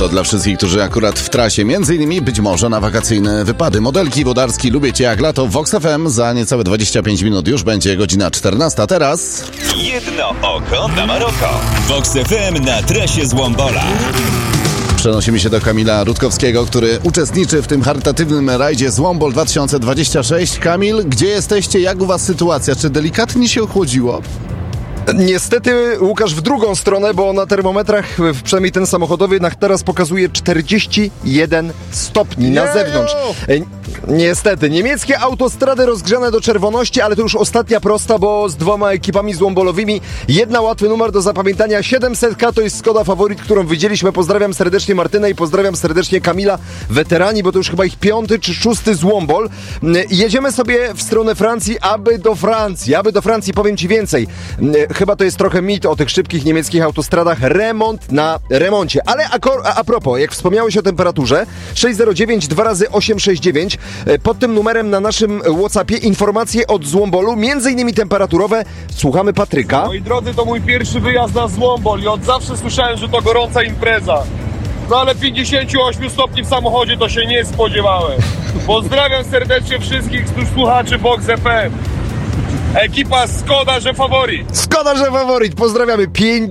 To dla wszystkich, którzy akurat w trasie, między innymi być może na wakacyjne wypady. Modelki Wodarski, lubię cię jak lato. Vox FM za niecałe 25 minut już będzie godzina 14. Teraz jedno oko na Maroko. Vox FM na trasie z Łombola. przenosimy się do Kamila Rutkowskiego, który uczestniczy w tym charytatywnym rajdzie Złombol 2026. Kamil, gdzie jesteście? Jak u was sytuacja? Czy delikatnie się ochłodziło? Niestety, Łukasz, w drugą stronę, bo na termometrach, przynajmniej ten samochodowy, teraz pokazuje 41 stopni na zewnątrz. Niestety, niemieckie autostrady rozgrzane do czerwoności, ale to już ostatnia prosta, bo z dwoma ekipami złombolowymi. Jedna łatwy numer do zapamiętania, 700K to jest Skoda Favorit, którą widzieliśmy. Pozdrawiam serdecznie Martynę i pozdrawiam serdecznie Kamila, weterani, bo to już chyba ich 5. czy 6. Złombol. Jedziemy sobie w stronę Francji, aby do Francji, powiem ci więcej. Chyba to jest trochę mit o tych szybkich niemieckich autostradach. Remont na remoncie. Ale a propos, jak wspomniałeś o temperaturze, 609 2x869. Pod tym numerem na naszym WhatsAppie informacje od Złombolu, między innymi temperaturowe. Słuchamy Patryka. Moi drodzy, to mój pierwszy wyjazd na Złombol i od zawsze słyszałem, że to gorąca impreza. No ale 58 stopni w samochodzie to się nie spodziewałem. Pozdrawiam serdecznie wszystkich słuchaczy Vox FM. Ekipa Skoda, że Favorit. Skoda, że Favorit. Pozdrawiamy.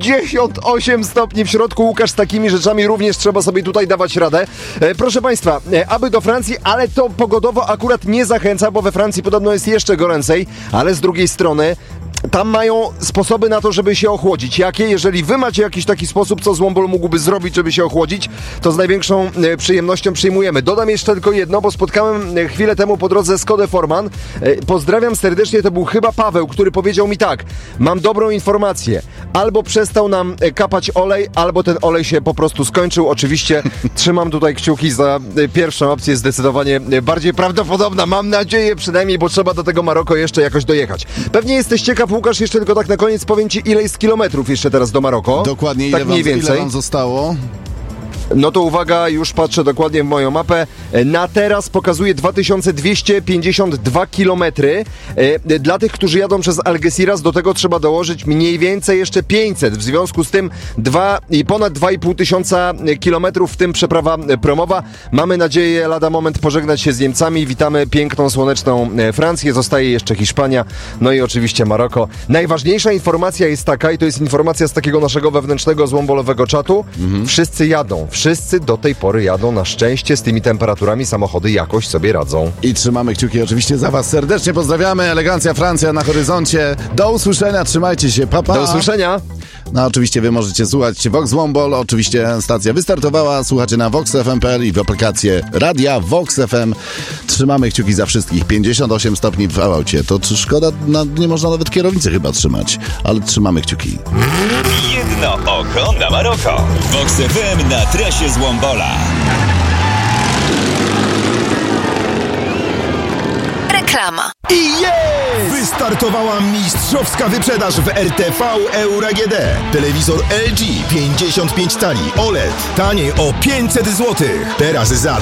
58 stopni w środku. Łukasz, z takimi rzeczami również trzeba sobie tutaj dawać radę. Proszę Państwa, aby do Francji, ale to pogodowo akurat nie zachęca, bo we Francji podobno jest jeszcze goręcej, ale z drugiej strony tam mają sposoby na to, żeby się ochłodzić. Jakie? Jeżeli wy macie jakiś taki sposób, co Złombol mógłby zrobić, żeby się ochłodzić, to z największą przyjemnością przyjmujemy. Dodam jeszcze tylko jedno, bo spotkałem chwilę temu po drodze Skodę Forman. Pozdrawiam serdecznie, to był chyba Paweł, który powiedział mi tak: mam dobrą informację. Albo przestał nam kapać olej, albo ten olej się po prostu skończył. Oczywiście trzymam tutaj kciuki za pierwszą opcję, zdecydowanie bardziej prawdopodobna. Mam nadzieję przynajmniej, bo trzeba do tego Maroko jeszcze jakoś dojechać. Pewnie jesteś ciekaw, Łukasz, jeszcze tylko tak na koniec powiem ci, ile jest kilometrów jeszcze teraz do Maroko. Dokładnie, tak mniej więcej. Ile wam zostało? No to uwaga, już patrzę dokładnie w moją mapę. Na teraz pokazuje 2252 km. Dla tych, którzy jadą przez Algeciras, do tego trzeba dołożyć mniej więcej jeszcze 500. W związku z tym ponad 2,5 tysiąca kilometrów, w tym przeprawa promowa. Mamy nadzieję lada moment pożegnać się z Niemcami. Witamy piękną, słoneczną Francję. Zostaje jeszcze Hiszpania, no i oczywiście Maroko. Najważniejsza informacja jest taka, i to jest informacja z takiego naszego wewnętrznego złombolowego czatu. Wszyscy jadą. Wszyscy do tej pory jadą. Na szczęście z tymi temperaturami samochody jakoś sobie radzą. I trzymamy kciuki oczywiście za was. Serdecznie pozdrawiamy. Elegancja Francja na horyzoncie. Do usłyszenia. Trzymajcie się. Pa, pa. Do usłyszenia. No oczywiście wy możecie słuchać Vox Złombol. Oczywiście stacja wystartowała. Słuchacie na voxfm.pl i w aplikację radia Vox FM. Trzymamy kciuki za wszystkich. 58 stopni w aucie. To szkoda, nie można nawet kierownicy chyba trzymać. Ale trzymamy kciuki. Jedno oko na Maroko. Vox FM na trasie z Łombola. Reklama. I jest! Wystartowała mistrzowska wyprzedaż w RTV Euro AGD. Telewizor LG 55 cali OLED taniej o 500 zł. Teraz za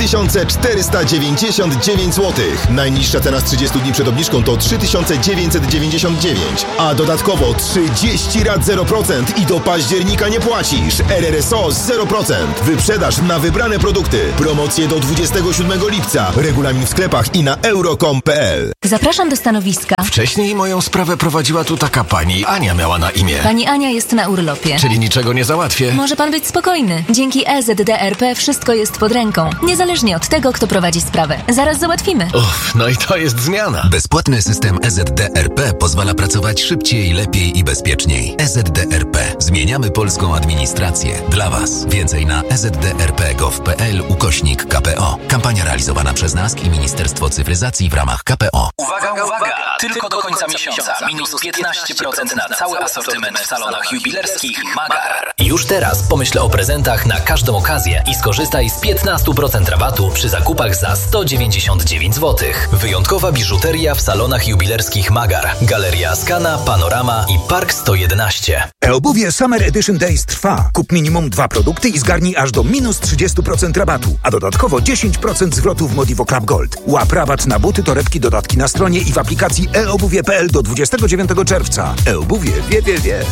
3499 zł. Najniższa cena z 30 dni przed obniżką to 3999. A dodatkowo 30 rat 0% i do października nie płacisz. RRSO 0%. Wyprzedaż na wybrane produkty. Promocje do 27 lipca. Regulamin w sklepach i na euro.com.pl. Zapraszam do stanowiska. Wcześniej moją sprawę prowadziła tu taka pani. Ania miała na imię. Pani Ania jest na urlopie. Czyli niczego nie załatwię. Może pan być spokojny. Dzięki EZDRP wszystko jest pod ręką. Niezależnie od tego, kto prowadzi sprawę. Zaraz załatwimy. Uff, no i to jest zmiana. Bezpłatny system EZDRP pozwala pracować szybciej, lepiej i bezpieczniej. EZDRP. Zmieniamy polską administrację. Dla Was. Więcej na ezdrp.gov.pl/KPO. Kampania realizowana przez NASK i Ministerstwo Cyfryzacji w ramach KPO. Uwaga! Tylko do końca miesiąca. Minus 15% na cały asortyment w salonach jubilerskich Magar. Już teraz pomyśl o prezentach na każdą okazję i skorzystaj z 15% rabatu przy zakupach za 199 zł. Wyjątkowa biżuteria w salonach jubilerskich Magar. Galeria Skana, Panorama i Park 111. E-obuwie Summer Edition Days trwa. Kup minimum 2 produkty i zgarnij aż do minus 30% rabatu, a dodatkowo 10% zwrotu w Modivo Club Gold. Łap rabat na buty, torebki, dodatki na stronie i w aplikacji eobuwie.pl do 29 czerwca. E-obuwie wie.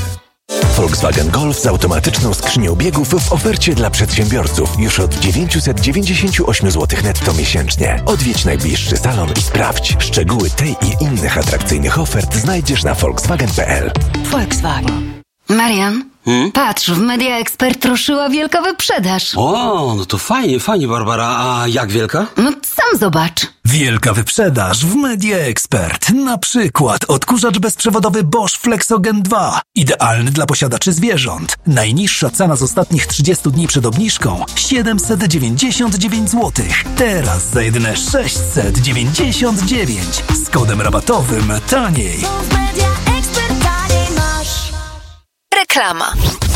Volkswagen Golf z automatyczną skrzynią biegów w ofercie dla przedsiębiorców już od 998 zł netto miesięcznie. Odwiedź najbliższy salon i sprawdź. Szczegóły tej i innych atrakcyjnych ofert znajdziesz na volkswagen.pl. Volkswagen. Marian, patrz, w Media Expert ruszyła wielka wyprzedaż. O, no to fajnie, Barbara. A jak wielka? No sam zobacz. Wielka wyprzedaż w Media Expert. Na przykład odkurzacz bezprzewodowy Bosch Flexogen 2. Idealny dla posiadaczy zwierząt. Najniższa cena z ostatnich 30 dni przed obniżką 799 zł. Teraz za jedyne 699. Z kodem rabatowym taniej. Reklama.